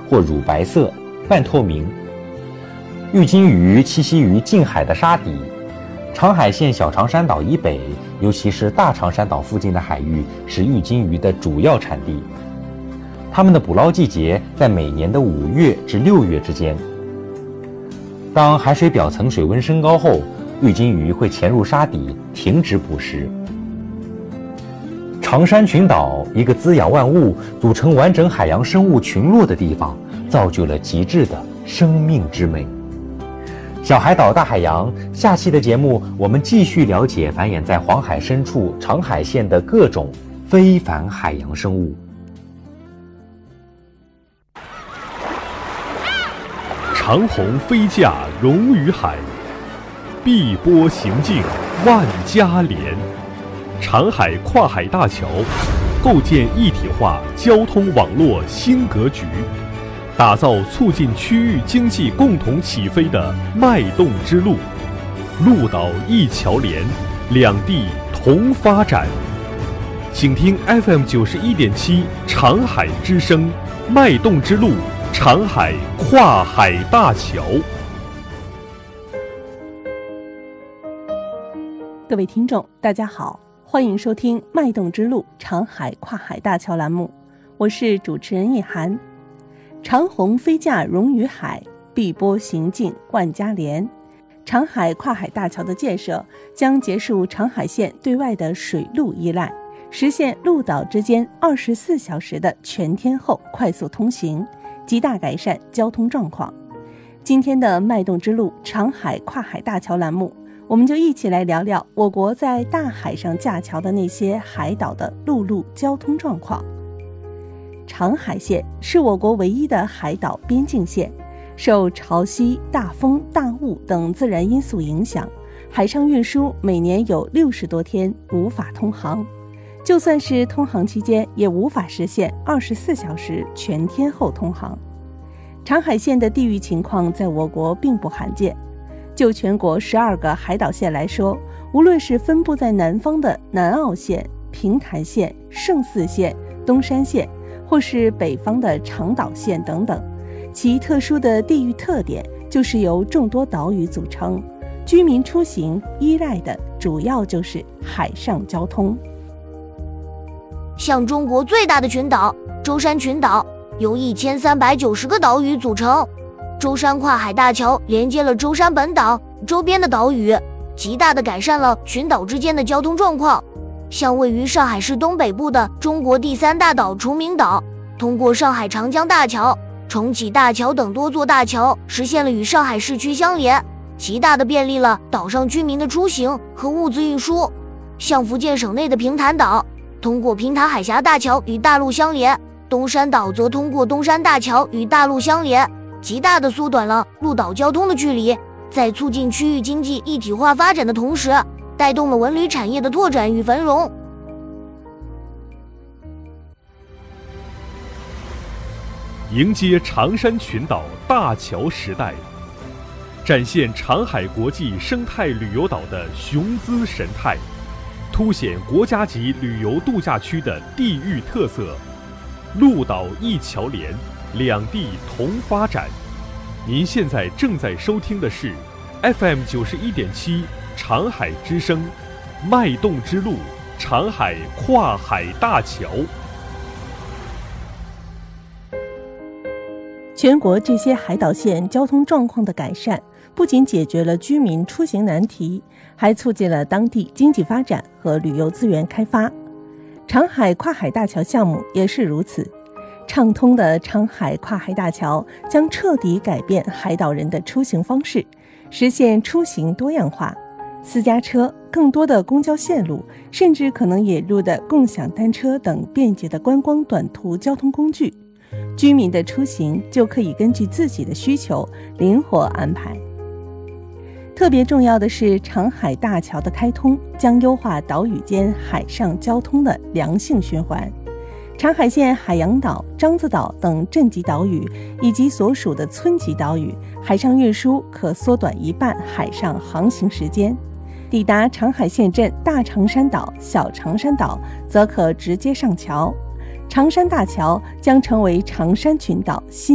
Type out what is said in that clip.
或乳白色、半透明。玉金鱼栖息于近海的沙底，长海县小长山岛以北，尤其是大长山岛附近的海域是玉金鱼的主要产地。它们的捕捞季节在每年的5月至6月之间。当海水表层水温升高后，玉金鱼会潜入沙底，停止捕食。长山群岛，一个滋养万物、组成完整海洋生物群落的地方，造就了极致的生命之美。小海岛大海洋，下期的节目我们继续了解繁衍在黄海深处长海县的各种非凡海洋生物。 长虹飞架融于海，碧波行径万家连。长海跨海大桥构建一体化交通网络新格局，打造促进区域经济共同起飞的脉动之路，陆岛一桥连，两地同发展。请听 FM91.7 长海之声，脉动之路，长海跨海大桥。 各位听众，大家好，欢迎收听脉动之路长海跨海大桥栏目，我是主持人叶涵。长虹飞架融于海，碧波行径万家连。长海跨海大桥的建设将结束长海县对外的水陆依赖，实现陆岛之间24小时的全天候快速通行，极大改善交通状况。今天的脉动之路长海跨海大桥栏目，我们就一起来聊聊我国在大海上架桥的那些海岛的陆路交通状况。长海县是我国唯一的海岛边境县，受潮汐、大风、大雾等自然因素影响，海上运输每年有60多天无法通航，就算是通航期间也无法实现24小时全天候通航。长海县的地域情况在我国并不罕见，就全国12个海岛县来说，无论是分布在南方的南澳县、平潭县、圣泗县、东山县，或是北方的长岛县等等，其特殊的地域特点就是由众多岛屿组成，居民出行依赖的主要就是海上交通。 像中国最大的群岛舟山群岛，由1390个岛屿组成，舟山跨海大桥连接了舟山本岛周边的岛屿，极大地改善了群岛之间的交通状况。像位于上海市东北部的中国第3大岛崇明岛，通过上海长江大桥、重启大桥等多座大桥，实现了与上海市区相连，极大地便利了岛上居民的出行和物资运输。像福建省内的平潭岛，通过平潭海峡大桥与大陆相连，东山岛则通过东山大桥与大陆相连，极大地缩短了陆岛交通的距离，在促进区域经济一体化发展的同时，带动了文旅产业的拓展与繁荣。 迎接长山群岛大桥时代，展现长海国际生态旅游岛的雄姿神态，凸显国家级旅游度假区的地域特色。陆岛一桥连，两地同发展。您现在正在收听的是 FM91.7 长海之声，脉动之路，长海跨海大桥。 全国这些海岛县交通状况的改善，不仅解决了居民出行难题，还促进了当地经济发展和旅游资源开发。长海跨海大桥项目也是如此，畅通的长海跨海大桥将彻底改变海岛人的出行方式，实现出行多样化，私家车、更多的公交线路，甚至可能引入的共享单车等便捷的观光短途交通工具，居民的出行就可以根据自己的需求灵活安排。特别重要的是，长海大桥的开通将优化岛屿间海上交通的良性循环。长海县海洋岛、獐子岛等镇级岛屿以及所属的村级岛屿，海上运输可缩短1半海上航行时间。抵达长海县镇大长山岛、小长山岛则可直接上桥。长山大桥将成为长山群岛新